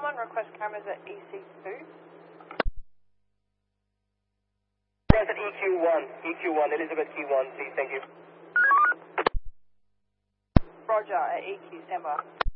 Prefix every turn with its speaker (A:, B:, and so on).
A: someone request cameras at EC2?
B: That's at EQ1, Elizabeth Q1, please, thank you.
A: Roger, at EQ, stand by.